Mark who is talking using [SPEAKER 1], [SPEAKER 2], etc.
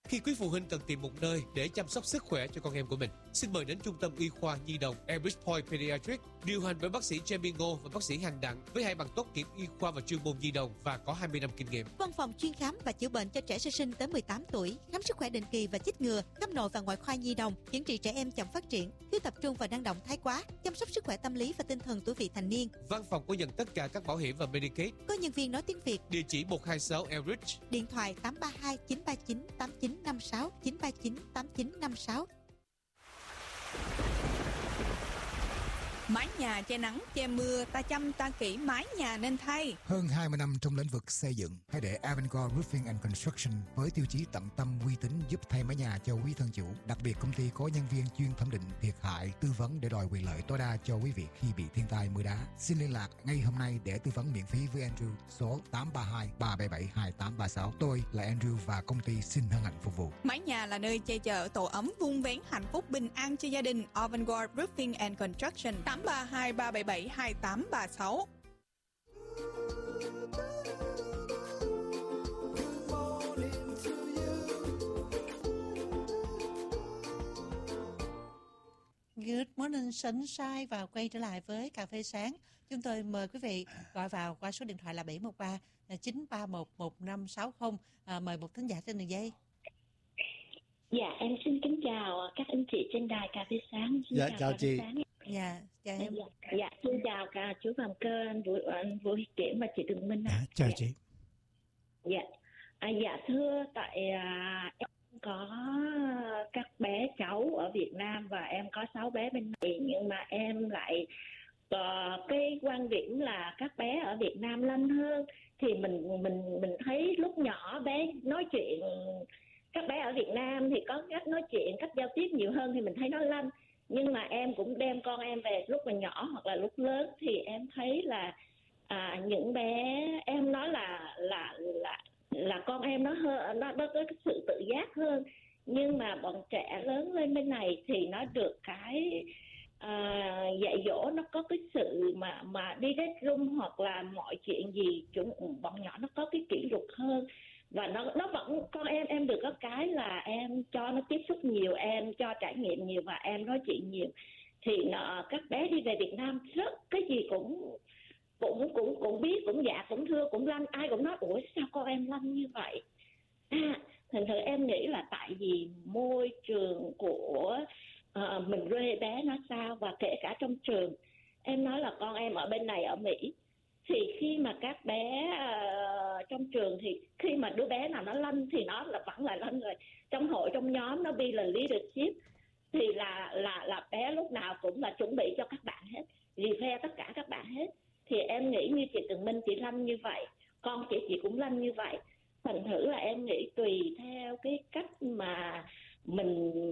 [SPEAKER 1] Khi quý phụ huynh cần tìm một nơi để chăm sóc sức khỏe cho con em của mình, xin mời đến Trung tâm Y khoa Nhi đồng Elbridge Point Pediatrics, điều hành bởi bác sĩ Jamie Ngô và bác sĩ Hằng Đặng với 2 bằng tốt nghiệp y khoa và chuyên môn nhi đồng và có 20 năm kinh nghiệm.
[SPEAKER 2] Văn phòng chuyên khám và chữa bệnh cho trẻ sơ sinh tới 18 tuổi, khám sức khỏe định kỳ và chích ngừa, khám nội và ngoại khoa nhi đồng, chữa trị trẻ em chậm phát triển, thiếu tập trung và năng động thái quá, chăm sóc sức khỏe tâm lý và tinh thần tuổi vị thành niên.
[SPEAKER 1] Văn phòng có nhận tất cả các bảo hiểm và Medicaid.
[SPEAKER 2] Có nhân viên nói tiếng Việt.
[SPEAKER 1] Địa chỉ 126 Elbridge.
[SPEAKER 2] Điện thoại 832 939 8956 939 8956.
[SPEAKER 3] Mái nhà che nắng, che mưa, ta chăm ta kỹ mái nhà nên thay.
[SPEAKER 4] Hơn 20 năm trong lĩnh vực xây dựng, hãy để Avangard Roofing and Construction với tiêu chí tận tâm uy tín giúp thay mái nhà cho quý thân chủ. Đặc biệt công ty có nhân viên chuyên thẩm định thiệt hại, tư vấn để đòi quyền lợi tối đa cho quý vị khi bị thiên tai mưa đá. Xin liên lạc ngay hôm nay để tư vấn miễn phí với Andrew số 832 377 2836. Tôi là Andrew và công ty xin hân hạnh phục vụ.
[SPEAKER 3] Mái nhà là nơi che chở tổ ấm vun vén hạnh phúc bình an cho gia đình. Avangard Roofing and Construction 832 377 2836.
[SPEAKER 5] Good morning sunshine và quay trở lại với cà phê sáng. Chúng tôi mời quý vị gọi vào qua số điện thoại là 713 931 1560. Mời một thính giả trên đường dây.
[SPEAKER 6] Dạ, em xin kính chào các anh chị trên đài cà phê sáng.
[SPEAKER 7] Dạ, chào chị.
[SPEAKER 5] Dạ, chào em.
[SPEAKER 6] Dạ, xin chào cả chú Phạm Cơ, anh Vũ Huy Kiểm và chị Tường Minh.
[SPEAKER 7] Chào chị.
[SPEAKER 6] Dạ, dạ thưa, tại em có các bé cháu ở Việt Nam và em có 6 bé bên này, nhưng mà em lại cái quan điểm là các bé ở Việt Nam lanh hơn. Thì mình thấy lúc nhỏ bé nói chuyện, các bé ở Việt Nam thì có cách nói chuyện, cách giao tiếp nhiều hơn thì mình thấy nó lanh. Nhưng mà em cũng đem con em về lúc mà nhỏ hoặc là lúc lớn thì em thấy là những bé, em nói là con em nó có cái sự tự giác hơn. Nhưng mà bọn trẻ lớn lên bên này thì nó được cái dạy dỗ, nó có cái sự mà đi bedroom hoặc là mọi chuyện gì bọn nhỏ nó có cái kỷ luật hơn. Và nó vẫn, con em được cái là em cho nó tiếp xúc nhiều, em cho trải nghiệm nhiều và em nói chuyện nhiều. Thì các bé đi về Việt Nam rất cái gì cũng biết, cũng dạ, cũng thưa, cũng lanh. Ai cũng nói ủa sao con em lanh như vậy. Thành thử em nghĩ là tại vì môi trường của mình rê bé nó sao, và kể cả trong trường. Em nói là con em ở bên này ở Mỹ, thì khi mà các bé trong trường thì khi mà đứa bé nào nó lanh thì nó vẫn là lanh rồi. Trong hội, trong nhóm nó be là leadership thì là bé lúc nào cũng là chuẩn bị cho các bạn hết, refer tất cả các bạn hết. Thì em nghĩ như chị Tường Minh, chị lanh như vậy, con chị cũng lanh như vậy. Thành thử là em nghĩ tùy theo cái cách mà mình